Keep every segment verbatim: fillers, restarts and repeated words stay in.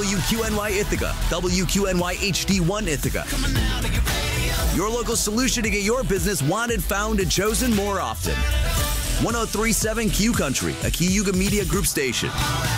W Q N Y Ithaca, W Q N Y H D one Ithaca. Your local solution to get your business wanted, found, and chosen more often. one oh three point seven Q Country, a Cayuga Media Group station.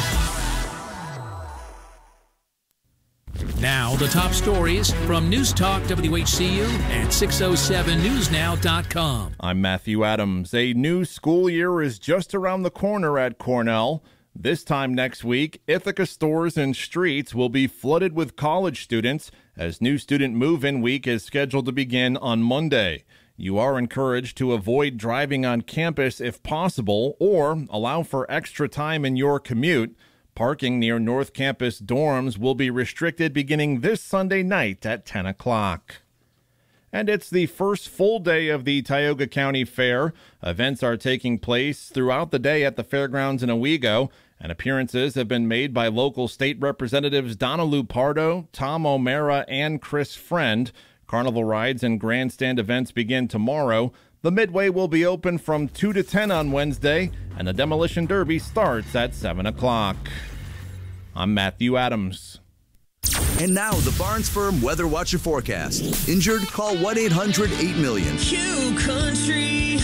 Now, the top stories from News Talk W H C U and six oh seven news now dot com. I'm Matthew Adams. A new school year is just around the corner at Cornell. This time next week, Ithaca stores and streets will be flooded with college students as new student move-in week is scheduled to begin on Monday. You are encouraged to avoid driving on campus if possible or allow for extra time in your commute. Parking near North Campus dorms will be restricted beginning this Sunday night at ten o'clock. And it's the first full day of the Tioga County Fair. Events are taking place throughout the day at the fairgrounds in Owego, and appearances have been made by local state representatives Donna Lupardo, Tom O'Mara, and Chris Friend. Carnival rides and grandstand events begin tomorrow. The Midway will be open from two to ten on Wednesday, and the Demolition Derby starts at seven o'clock. I'm Matthew Adams. And now, the Barnes Firm Weather Watcher forecast. Injured? Call one eight hundred eight million. Q Country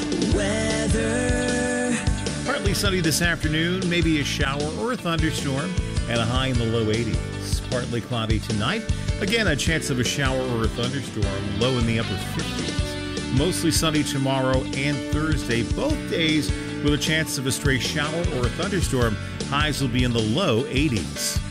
weather. Partly sunny this afternoon, maybe a shower or a thunderstorm, and a high in the low eighties. Partly cloudy tonight. Again, a chance of a shower or a thunderstorm, low in the upper fifties. Mostly sunny tomorrow and Thursday, both days with a chance of a stray shower or a thunderstorm. Highs will be in the low eighties.